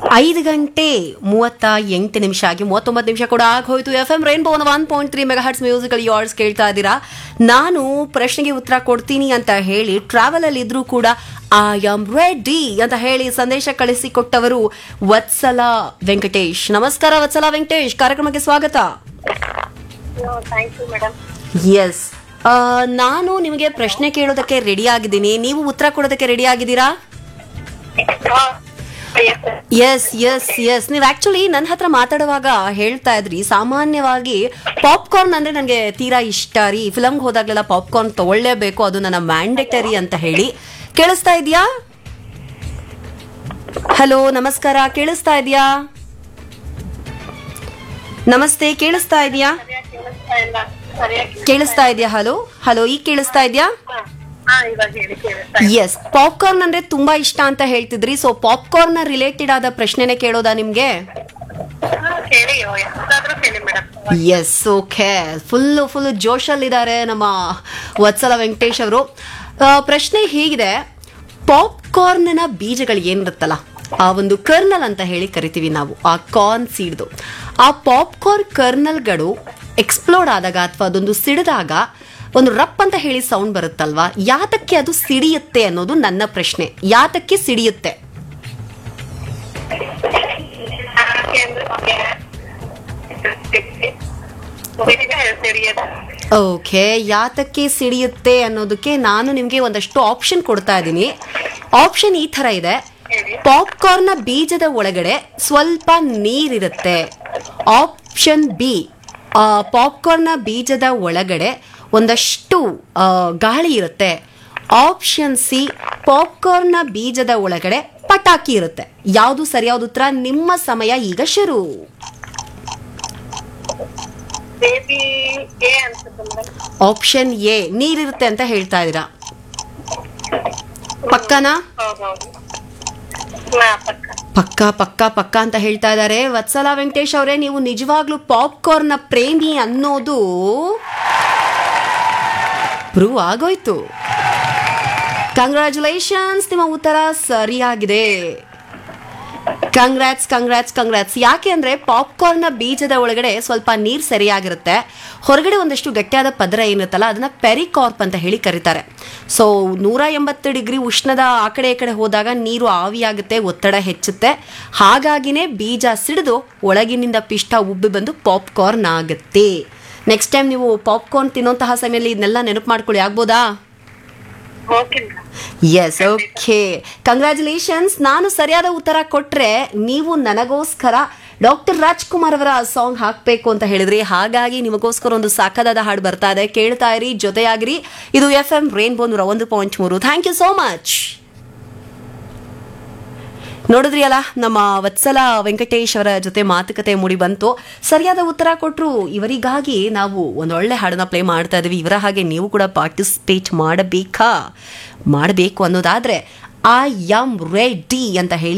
5:38 ಆಗಿ 39 ಕೂಡ ಆಗೋಯ್ತು. FM rainbow 1.3 megahertz musical yards ಕೇಳ್ತಾ ಇದ್ದೀರಾ. ನಾನು ಪ್ರಶ್ನೆಗೆ ಉತ್ತರ ಕೊಡ್ತೀನಿ ಅಂತ ಹೇಳಿ ಟ್ರಾವೆಲ್ ಅಲ್ಲಿ ಇದ್ರೂ ಕೂಡ ಐ ಆಮ್ ರೆಡಿ ಅಂತ ಹೇಳಿ ಸಂದೇಶ ಕಳಿಸಿಕೊಟ್ಟವರು ವತ್ಸಲ ವೆಂಕಟೇಶ್. ನಮಸ್ಕಾರ ವತ್ಸಲ ವೆಂಕಟೇಶ್, ಕಾರ್ಯಕ್ರಮಕ್ಕೆ ಸ್ವಾಗತ. ಎಸ್, ನಾನು ನಿಮಗೆ ಪ್ರಶ್ನೆ ಕೇಳೋದಕ್ಕೆ ರೆಡಿ ಆಗಿದ್ದೀನಿ, ನೀವು ಉತ್ತರ ಕೊಡೋದಕ್ಕೆ ರೆಡಿ ಆಗಿದ್ದೀರಾ? ಎಸ್ ಎಸ್ ಎಸ್ ನೀವು ಆಕ್ಚುಲಿ ನನ್ನ ಹತ್ರ ಮಾತಾಡುವಾಗ ಹೇಳ್ತಾ ಇದ್ರಿ, ಸಾಮಾನ್ಯವಾಗಿ ಪಾಪ್ಕಾರ್ನ್ ಅಂದ್ರೆ ನನಗೆ ತೀರಾ ಇಷ್ಟ ರೀ, ಫಿಲಮ್ಗೆ ಹೋದಾಗಲೆಲ್ಲ ಪಾಪ್ಕಾರ್ನ್ ತಗೊಳ್ಳೇಬೇಕು, ಅದು ನನ್ನ ಮ್ಯಾಂಡೇಟರಿ ಅಂತ ಹೇಳಿ. ಕೇಳಿಸ್ತಾ ಇದೆಯಾ? ಹಲೋ, ನಮಸ್ಕಾರ, ಕೇಳಿಸ್ತಾ ಇದೆಯಾ? ನಮಸ್ತೆ, ಕೇಳಿಸ್ತಾ ಇದೆಯಾ? ಕೇಳಿಸ್ತಾ ಇದೆಯಾ? ಹಲೋ ಹಲೋ, ಈಗ ಕೇಳಿಸ್ತಾ ಇದೆಯಾ? ಎಸ್, ಪಾಪ್ಕಾರ್ನ್ ಅಂದ್ರೆ ತುಂಬಾ ಇಷ್ಟ ಅಂತ ಹೇಳ್ತಿದ್ರಿ. ಸೊ ಪಾಪ್ಕಾರ್ನ್ ರಿಲೇಟೆಡ್ ಆದ ಪ್ರಶ್ನೆನೆ ಕೇಳೋದಾ ನಿಮ್ಗೆ? S, okay. ಫುಲ್ ಜೋಶಲ್ಲಿದ್ದಾರೆ ನಮ್ಮ ವತ್ಸಲ ವೆಂಕಟೇಶ್ ಅವರು. ಪ್ರಶ್ನೆ ಹೀಗಿದೆ, ಪಾಪ್ಕಾರ್ನ್ನ ಬೀಜಗಳು ಏನಿರುತ್ತಲ್ಲ, ಆ ಒಂದು ಕರ್ನಲ್ ಅಂತ ಹೇಳಿ ಕರಿತೀವಿ ನಾವು, ಆ ಕಾರ್ನ್ ಸೀಡ್ದು, ಆ ಪಾಪ್ಕಾರ್ನ್ ಕರ್ನಲ್ಗಳು ಎಕ್ಸ್ಪ್ಲೋಡ್ ಆದಾಗ ಅಥವಾ ಅದೊಂದು ಸಿಡಿದಾಗ ಒಂದು ರಪ್ ಅಂತ ಹೇಳಿ ಸೌಂಡ್ ಬರುತ್ತಲ್ವಾ, ಯಾತಕ್ಕೆ ಅದು ಸಿಡಿಯುತ್ತೆ ಅನ್ನೋದು ನನ್ನ ಪ್ರಶ್ನೆ. ಯಾತಕ್ಕೆ ಸಿಡಿಯುತ್ತೆ? ಓಕೆ, ಯಾತಕ್ಕೆ ಸಿಡಿಯುತ್ತೆ ಅನ್ನೋದಕ್ಕೆ ನಾನು ನಿಮ್ಗೆ ಒಂದಷ್ಟು ಆಪ್ಷನ್ ಕೊಡ್ತಾ ಇದ್ದೀನಿ. ಆಪ್ಷನ್ ಈ ತರ ಇದೆ. ಪಾಪ್ಕಾರ್ನ್ನ ಬೀಜದ ಒಳಗಡೆ ಸ್ವಲ್ಪ ನೀರಿರುತ್ತೆ. ಆಪ್ಷನ್ ಬಿ, ಪಾಪ್ಕಾರ್ನ್ನ ಬೀಜದ ಒಳಗಡೆ ಒಂದಷ್ಟು ಗಾಳಿ ಇರುತ್ತೆ. ಆಪ್ಷನ್ ಸಿ, ಪಾಪ್ಕಾರ್ನ್ನ ಬೀಜದ ಒಳಗಡೆ ಪಟಾಕಿ ಇರುತ್ತೆ. ಯಾವುದು ಸರಿಯಾದ ಉತ್ತರ? ನಿಮ್ಮ ಸಮಯ ಈಗ ಶುರು. ಆಪ್ಷನ್ ಎ, ನೀರಿರುತ್ತೆ ಅಂತ ಹೇಳ್ತಾ ಇದ್ದೀರಾ, ಪಕ್ಕನಾ? ಪಕ್ಕ ಪಕ್ಕ ಪಕ್ಕ ಅಂತ ಹೇಳ್ತಾ ಇದ್ದಾರೆ ವತ್ಸಲ ವೆಂಕಟೇಶ್ ಅವರೇ. ನೀವು ನಿಜವಾಗ್ಲೂ ಪಾಪ್ಕಾರ್ನ್ ಪ್ರೇಮಿ ಅನ್ನೋದು ಪ್ರೂವ್ ಆಗೋಯ್ತು. ಕಂಗ್ರ್ಯಾಚುಲೇಷನ್ಸ್, ನಿಮ್ಮ ಉತ್ತರ ಸರಿಯಾಗಿದೆ. Congrats congrats congrats. ಯಾಕೆ ಅಂದ್ರೆ ಪಾಪ್ಕಾರ್ನ್ನ ಬೀಜದ ಒಳಗಡೆ ಸ್ವಲ್ಪ ನೀರು ಸರಿಯಾಗಿರುತ್ತೆ, ಹೊರಗಡೆ ಒಂದಷ್ಟು ಗಟ್ಟಿಯಾದ ಪದರ ಏನಿರುತ್ತಲ್ಲ ಅದನ್ನ ಪೆರಿಕಾರ್ಪ್ ಅಂತ ಹೇಳಿ ಕರೀತಾರೆ. ಸೊ 180 ಡಿಗ್ರಿ ಉಷ್ಣದ ಆ ಕಡೆ ಈ ಕಡೆ ಹೋದಾಗ ನೀರು ಆವಿಯಾಗುತ್ತೆ, ಒತ್ತಡ ಹೆಚ್ಚುತ್ತೆ, ಹಾಗಾಗಿನೇ ಬೀಜ ಸಿಡಿದು ಒಳಗಿನಿಂದ ಪಿಷ್ಟ ಉಬ್ಬಿ ಬಂದು ಪಾಪ್ಕಾರ್ನ್ ಆಗುತ್ತೆ. ನೆಕ್ಸ್ಟ್ ಟೈಮ್ ನೀವು ಪಾಪ್ಕಾರ್ನ್ ತಿನ್ನೋಂತಹ ಸಮಯದಲ್ಲಿ ಇದನ್ನೆಲ್ಲ ನೆನಪು ಮಾಡ್ಕೊಳ್ಳಿ, ಆಗ್ಬೋದಾ? S, okay, congratulations. ನಾನು ಸರಿಯಾದ ಉತ್ತರ ಕೊಟ್ರೆ ನೀವು ನನಗೋಸ್ಕರ ಡಾಕ್ಟರ್ ರಾಜ್ಕುಮಾರ್ ಅವರ ಸಾಂಗ್ ಹಾಕ್ಬೇಕು ಅಂತ ಹೇಳಿದ್ರಿ, ಹಾಗಾಗಿ ನಿಮಗೋಸ್ಕರ ಒಂದು ಸಾಕದಾದ ಹಾಡು ಬರ್ತಾ ಇದೆ, ಕೇಳ್ತಾ ಇರಿ, ಜೊತೆಯಾಗಿರಿ. ಇದು FM rainbow 101.3. Thank you so much. ನೋಡಿದ್ರಿ ಅಲ್ಲ, ನಮ್ಮ ವತ್ಸಲ ವೆಂಕಟೇಶ್ ಅವರ ಜೊತೆ ಮಾತುಕತೆ ಮೂಡಿ ಬಂತು, ಸರಿಯಾದ ಉತ್ತರ ಕೊಟ್ಟರು. ಇವರಿಗಾಗಿ ನಾವು ಒಂದೊಳ್ಳೆ ಹಾಡನ್ನ ಪ್ಲೇ ಮಾಡ್ತಾ ಇದೀವಿ. ಇವರ ಹಾಗೆ ನೀವು ಕೂಡ ಪಾರ್ಟಿಸಿಪೇಟ್ ಮಾಡಬೇಕು ಅನ್ನೋದಾದ್ರೆ ಐ ಆಮ್ ರೆಡಿ ಅಂತ ಹೇಳಿ